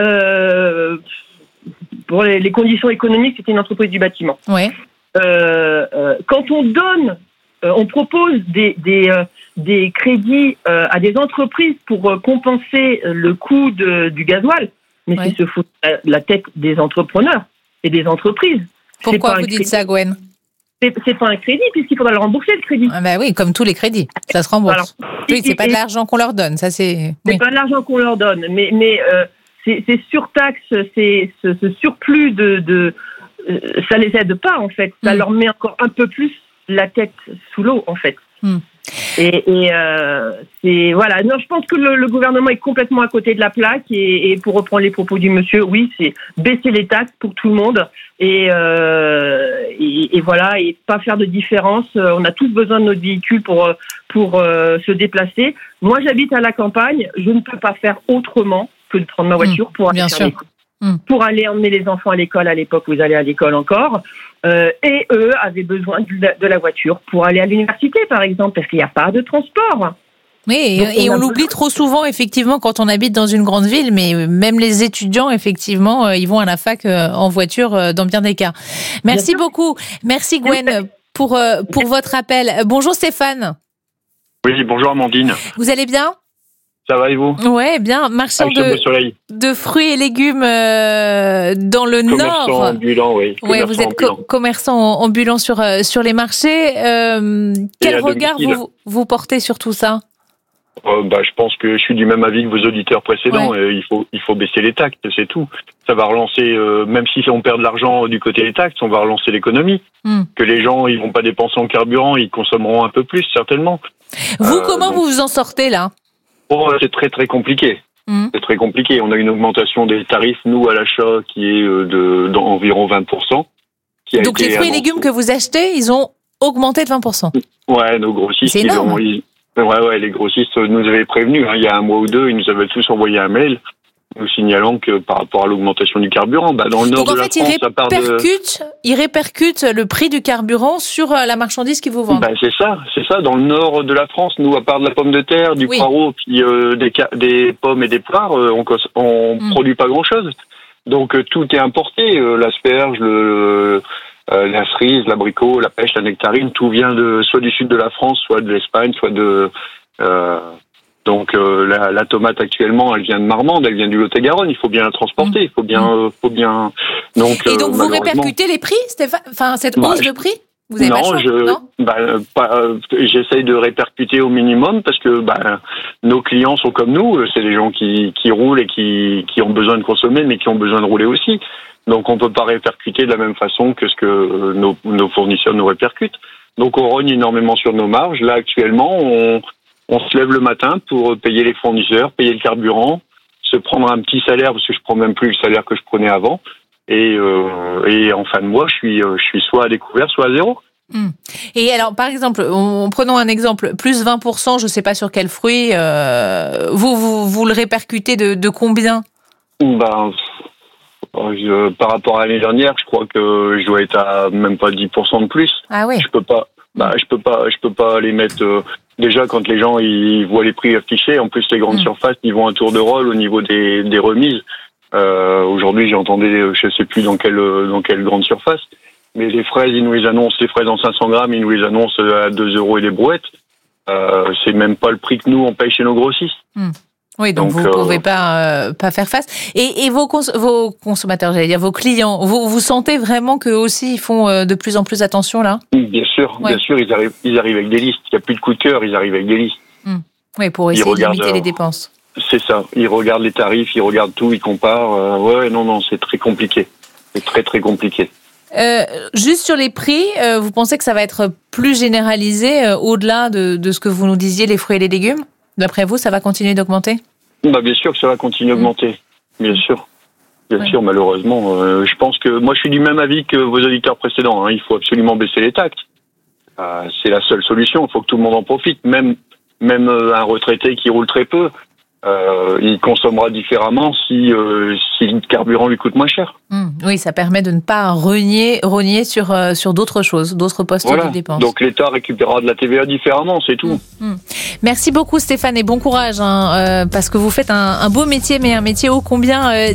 pour les conditions économiques, c'était une entreprise du bâtiment. Ouais. Quand on propose des crédits à des entreprises pour compenser le coût du gasoil, mais c'est se foutre la tête des entrepreneurs et des entreprises. Pourquoi vous dites ça, Gwen ? C'est pas un crédit, puisqu'il faudra le rembourser, le crédit. Ah bah oui, comme tous les crédits, ça se rembourse. Oui, c'est pas de l'argent qu'on leur donne, ça c'est... C'est pas de l'argent qu'on leur donne, mais ces surtaxes, ce surplus ça les aide pas, en fait. Ça leur met encore un peu plus la tête sous l'eau, en fait. Et c'est voilà. Non, je pense que le gouvernement est complètement à côté de la plaque et pour reprendre les propos du monsieur, oui, c'est baisser les taxes pour tout le monde et voilà, et pas faire de différence. On a tous besoin de notre véhicule pour se déplacer. Moi, j'habite à la campagne, je ne peux pas faire autrement que de prendre ma voiture pour aller faire pour aller emmener les enfants à l'école à l'époque où ils allaient à l'école encore. Et eux avaient besoin de la voiture pour aller à l'université, par exemple, parce qu'il n'y a pas de transport. Oui, et on l'oublie trop souvent, effectivement, quand on habite dans une grande ville, mais même les étudiants, effectivement, ils vont à la fac en voiture dans bien des cas. Merci beaucoup. Merci Gwen pour votre appel. Bonjour Stéphane. Oui, bonjour Amandine. Vous allez bien ? Ça va et vous ? Ouais, bien. Marchand de fruits et légumes dans le Nord. Commerçant ambulant, oui. Ouais, vous êtes commerçant ambulant sur les marchés. Quel regard vous portez sur tout ça ? Je pense que je suis du même avis que vos auditeurs précédents. Il faut baisser les taxes, c'est tout. Ça va relancer, même si on perd de l'argent du côté des taxes, on va relancer l'économie. Que les gens, ils vont pas dépenser en carburant, ils consommeront un peu plus, certainement. Vous, comment vous vous en sortez, là ? C'est très très compliqué. C'est très compliqué. On a une augmentation des tarifs, nous, à l'achat, qui est d'environ 20%. Donc les fruits et légumes que vous achetez, ils ont augmenté de 20%. Ouais, nos grossistes, c'est énorme. Les grossistes nous avaient prévenus. Il y a un mois ou deux, ils nous avaient tous envoyé un mail nous signalant que par rapport à l'augmentation du carburant, dans le nord de la France, ils répercutent le prix du carburant sur la marchandise qu'ils vous vendent. C'est ça. Dans le nord de la France, nous, à part de la pomme de terre, du poireau, puis des pommes et des poires, on produit pas grand-chose. Donc tout est importé. L'asperge, la cerise, l'abricot, la pêche, la nectarine, tout vient soit du sud de la France, soit de l'Espagne, soit de... Donc la tomate actuellement, elle vient de Marmande, elle vient du Lot-et-Garonne. Il faut bien la transporter, il faut bien. Donc et donc vous répercutez les prix, Stéphane, cette hausse de prix. Vous avez j'essaye de répercuter au minimum parce que nos clients sont comme nous. C'est des gens qui roulent et qui ont besoin de consommer, mais qui ont besoin de rouler aussi. Donc on peut pas répercuter de la même façon que ce que nos fournisseurs nous répercutent. Donc on rogne énormément sur nos marges. Là actuellement, on se lève le matin pour payer les fournisseurs, payer le carburant, se prendre un petit salaire parce que je prends même plus le salaire que je prenais avant. Et en fin de mois, je suis soit à découvert, soit à zéro. Et alors, par exemple, prenons un exemple, plus 20%, je ne sais pas sur quel fruit, vous le répercutez de combien ? Par rapport à l'année dernière, je crois que je dois être à même pas 10% de plus. Ah oui. Je peux pas les mettre. Déjà, quand les gens ils voient les prix affichés, en plus les grandes surfaces, ils vont un tour de rôle au niveau des remises. Aujourd'hui, j'ai entendu, je sais plus dans quelle grande surface, mais les fraises, ils nous les annoncent, les fraises en 500 grammes, ils nous les annoncent à 2 € et les brouettes. C'est même pas le prix que nous on paye chez nos grossistes. Oui, donc vous pouvez pas faire face. Et vos consommateurs, j'allais dire vos clients, vous sentez vraiment qu'eux aussi ils font de plus en plus attention là ? Bien sûr, ils arrivent avec des listes. Il n'y a plus de coup de cœur, ils arrivent avec des listes. Oui, pour essayer de limiter les dépenses. C'est ça. Ils regardent les tarifs, ils regardent tout, ils comparent. C'est très compliqué. C'est très très compliqué. Juste sur les prix, vous pensez que ça va être plus généralisé au-delà de ce que vous nous disiez, les fruits et les légumes ? D'après vous, ça va continuer d'augmenter ? Bien sûr que ça va continuer d'augmenter. Bien sûr. Bien sûr, malheureusement. Je pense que moi, je suis du même avis que vos auditeurs précédents. Il faut absolument baisser les taxes. C'est la seule solution. Il faut que tout le monde en profite. Même un retraité qui roule très peu, il consommera différemment si le carburant lui coûte moins cher. Oui, ça permet de ne pas rogner sur d'autres choses, d'autres postes de dépenses. Donc l'État récupérera de la TVA différemment, c'est tout. Merci beaucoup Stéphane et bon courage, parce que vous faites un beau métier, mais un métier ô combien